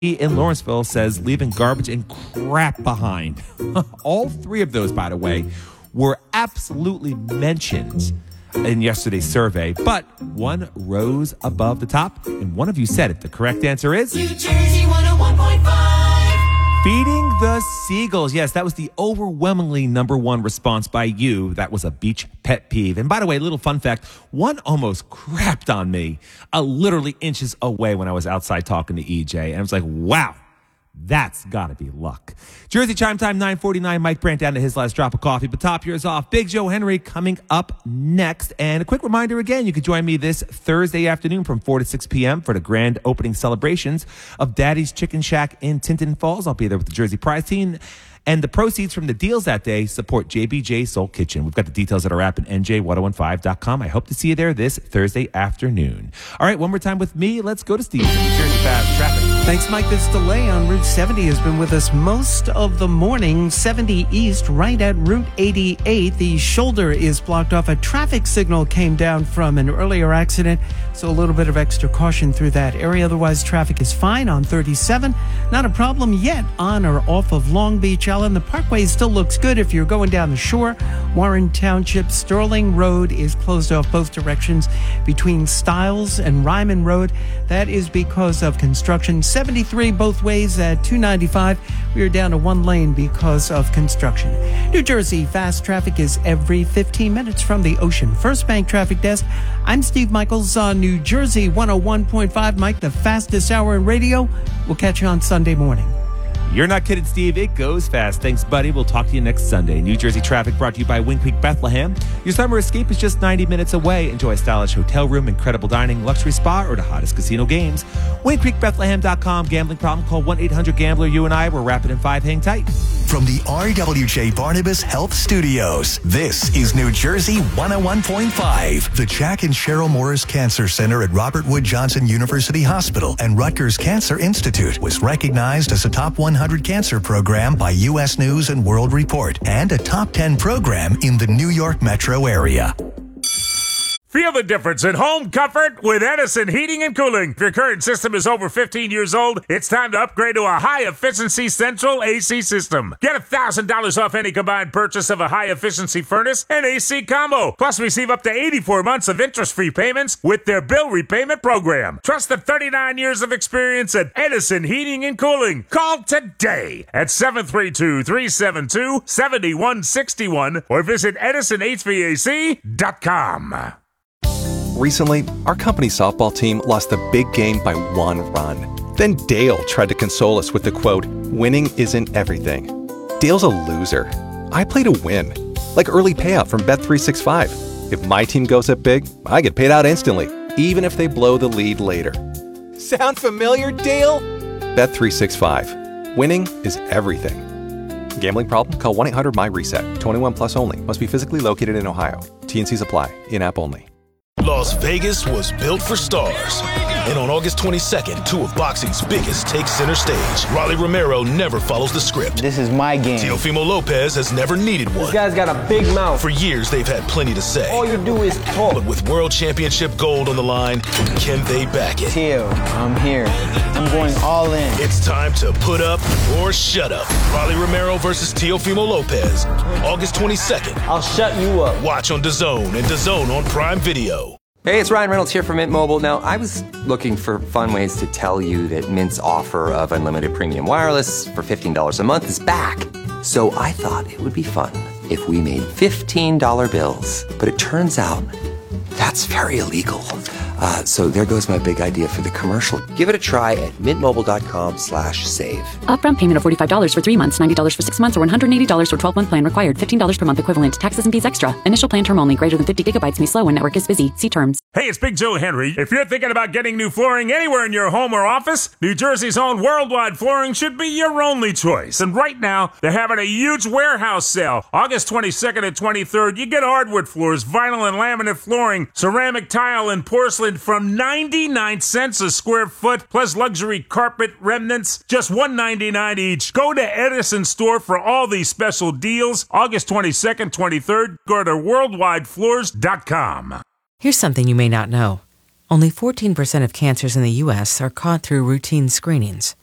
in Lawrenceville says leaving garbage and crap behind. All three of those, by the way, were absolutely mentioned in yesterday's survey, but one rose above the top, and one of you said it. The correct answer is New Jersey 101.5. feeding the seagulls. Yes, that was the overwhelmingly number one response by you. That was a beach pet peeve. And by the way, little fun fact, one almost crapped on me literally inches away when I was outside talking to EJ. And I was like, wow. That's gotta be luck. Jersey Chime Time 9:49. Mike Brandt down to his last drop of coffee. But top yours off. Big Joe Henry coming up next. And a quick reminder again, you can join me this Thursday afternoon from 4 to 6 p.m. for the grand opening celebrations of Daddy's Chicken Shack in Tinton Falls. I'll be there with the Jersey Prize team. And the proceeds from the deals that day support JBJ Soul Kitchen. We've got the details at our app at NJ1015.com. I hope to see you there this Thursday afternoon. All right, one more time with me. Let's go to Steve in New Jersey Fast Traffic. Thanks, Mike. This delay on Route 70 has been with us most of the morning. 70 East, right at Route 88. The shoulder is blocked off. A traffic signal came down from an earlier accident, so a little bit of extra caution through that area. Otherwise, traffic is fine on 37. Not a problem yet on or off of Long Beach Island. The parkway still looks good if you're going down the shore. Warren Township, Sterling Road is closed off both directions between Stiles and Ryman Road. That is because of construction. 73 both ways at 295. We are down to one lane because of construction. New Jersey fast traffic is every 15 minutes from the Ocean First Bank Traffic Desk. I'm Steve Michaels on New Jersey 101.5. Mike, the fastest hour in radio. We'll catch you on Sunday morning. You're not kidding, Steve. It goes fast. Thanks, buddy. We'll talk to you next Sunday. New Jersey traffic brought to you by Wind Creek Bethlehem. Your summer escape is just 90 minutes away. Enjoy a stylish hotel room, incredible dining, luxury spa, or the hottest casino games. WindCreekBethlehem.com. Gambling problem? Call 1-800-GAMBLER. You and I, we're rapid and 5. Hang tight. From the RWJ Barnabas Health Studios, this is New Jersey 101.5. The Jack and Cheryl Morris Cancer Center at Robert Wood Johnson University Hospital and Rutgers Cancer Institute was recognized as a top 100 cancer program by U.S. News and World Report and a top 10 program in the New York metro area. Feel the difference in home comfort with Edison Heating and Cooling. If your current system is over 15 years old, it's time to upgrade to a high-efficiency central AC system. Get $1,000 off any combined purchase of a high-efficiency furnace and AC combo. Plus, receive up to 84 months of interest-free payments with their bill repayment program. Trust the 39 years of experience at Edison Heating and Cooling. Call today at 732-372-7161 or visit EdisonHVAC.com. Recently, our company's softball team lost the big game by one run. Then Dale tried to console us with the quote, "Winning isn't everything." Dale's a loser. I play to win. Like early payout from Bet365. If my team goes up big, I get paid out instantly, even if they blow the lead later. Sound familiar, Dale? Bet365. Winning is everything. Gambling problem? Call 1-800-MY-RESET. 21 plus only. Must be physically located in Ohio. T&Cs apply. In-app only. Las Vegas was built for stars. And on August 22nd, two of boxing's biggest take center stage. Rolly Romero never follows the script. This is my game. Teofimo Lopez has never needed one. This guy's got a big mouth. For years, they've had plenty to say. All you do is talk. But with World Championship gold on the line, can they back it? Teo, I'm here. I'm going all in. It's time to put up or shut up. Rolly Romero versus Teofimo Lopez. August 22nd. I'll shut you up. Watch on DAZN and DAZN on Prime Video. Hey, it's Ryan Reynolds here from Mint Mobile. Now, I was looking for fun ways to tell you that Mint's offer of unlimited premium wireless for $15 a month is back. So I thought it would be fun if we made $15 bills. But it turns out that's very illegal. So there goes my big idea for the commercial. Give it a try at mintmobile.com/save. Upfront payment of $45 for 3 months, $90 for 6 months, or $180 for 12-month plan required. $15 per month equivalent. Taxes and fees extra. Initial plan term only. Greater than 50 gigabytes may slow when network is busy. See terms. Hey, it's Big Joe Henry. If you're thinking about getting new flooring anywhere in your home or office, New Jersey's own Worldwide Flooring should be your only choice. And right now, they're having a huge warehouse sale. August 22nd and 23rd, you get hardwood floors, vinyl and laminate flooring, ceramic tile, and porcelain from 99 cents a square foot, plus luxury carpet remnants, just $1.99 each. Go to Edison store for all these special deals. August 22nd, 23rd, go to worldwidefloors.com. Here's something you may not know. Only 14% of cancers in the U.S. are caught through routine screenings.